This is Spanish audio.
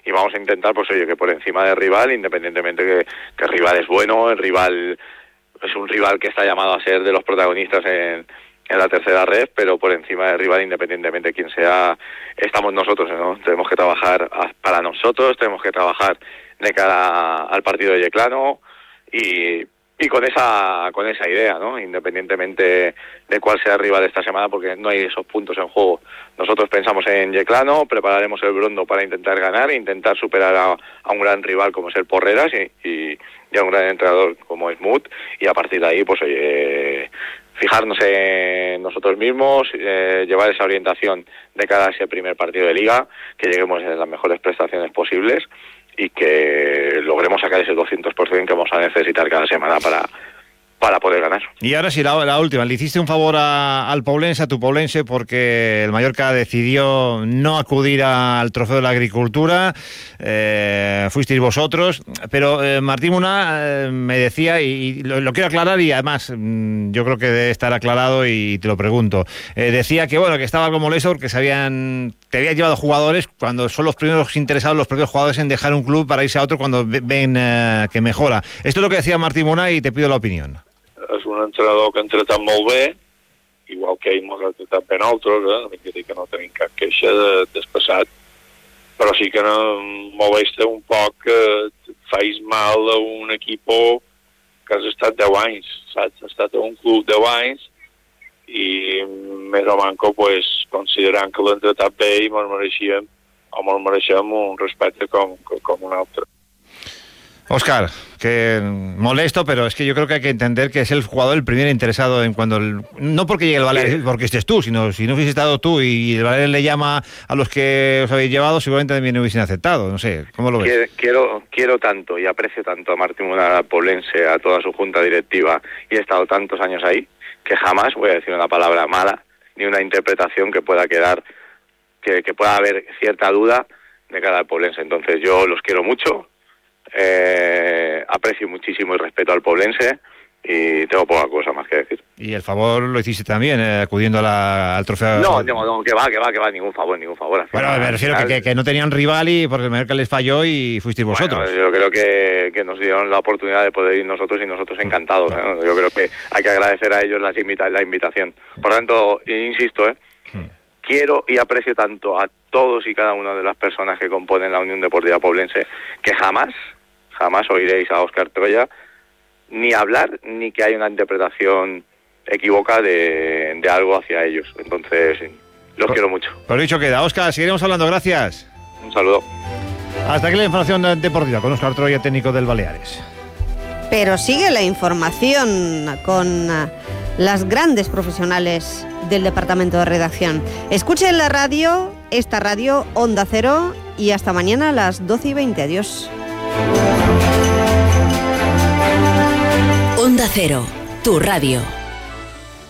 y vamos a intentar, pues oye, que por encima del rival, independientemente que el rival es bueno, el rival es un rival que está llamado a ser de los protagonistas en la tercera red, pero por encima del rival, independientemente de quién sea, estamos nosotros, ¿no? Tenemos que trabajar para nosotros, tenemos que trabajar de cara al partido de Yeclano y con esa idea, ¿no? Independientemente de cuál sea el rival de esta semana, porque no hay esos puntos en juego. Nosotros pensamos en Yeclano, prepararemos el Brondo para intentar ganar, intentar superar a un gran rival como es el Porreras y a un gran entrenador como es Mut, y a partir de ahí, pues oye, fijarnos en nosotros mismos, llevar esa orientación de cara a ese primer partido de Liga, que lleguemos en las mejores prestaciones posibles y que logremos sacar ese 200% que vamos a necesitar cada semana para poder ganar. Y ahora sí, la última. Le hiciste un favor al Poblense, a tu Poblense, porque el Mallorca decidió no acudir al Trofeo de la Agricultura. Fuisteis vosotros. Pero Martín Muna me decía, y lo quiero aclarar, y además yo creo que debe estar aclarado y te lo pregunto. Decía que bueno, que estaba algo molesto porque te habían llevado jugadores cuando son los primeros interesados, los propios jugadores en dejar un club para irse a otro cuando ven que mejora. Esto es lo que decía Martín Muna y te pido la opinión. És un entrenador que ha tratat molt bé, igual que ell ens ha tratat bé nosaltres, no vull dir que no tenim cap queixa del passat, però sí que no molesta un poc que facis mal a un equip que has estat 10 anys, saps? Has estat a un club 10 anys i més o manco pues, considerant que l'han tratat bé i ens mereixem un respecte com un altre. Óscar, que molesto, pero es que yo creo que hay que entender que es el jugador el primer interesado en cuando... no porque llegue el Baleares, porque estés tú, sino si no hubiese estado tú y el Baleares le llama a los que os habéis llevado, seguramente también no hubiesen aceptado. No sé, ¿cómo lo ves? Quiero tanto y aprecio tanto a Martín Muna, a Poblense, a toda su junta directiva, y he estado tantos años ahí, que jamás voy a decir una palabra mala, ni una interpretación que pueda quedar, que pueda haber cierta duda de cara al Poblense. Entonces yo los quiero mucho, aprecio muchísimo y respeto al Poblense y tengo poca cosa más que decir. Y el favor lo hiciste también, acudiendo al trofeo. No, que va, ningún favor. Bueno, me refiero que no tenían rival y porque el Mallorca les falló y fuisteis vosotros. Bueno, yo creo que nos dieron la oportunidad de poder ir nosotros y nosotros encantados, ¿no? Yo creo que hay que agradecer a ellos la invitación. Por tanto, insisto, quiero y aprecio tanto a todos y cada una de las personas que componen la Unión Deportiva Poblense que jamás oiréis a Óscar Troya ni hablar ni que haya una interpretación equívoca de algo hacia ellos. Entonces, los quiero mucho. Por dicho queda. Óscar, seguiremos hablando. Gracias. Un saludo. Hasta aquí la información deportiva con Óscar Troya, técnico del Baleares. Pero sigue la información con las grandes profesionales del departamento de redacción. Escuchen la radio, esta radio Onda Cero, y hasta mañana a las 12:20. Adiós. Onda Cero, tu radio.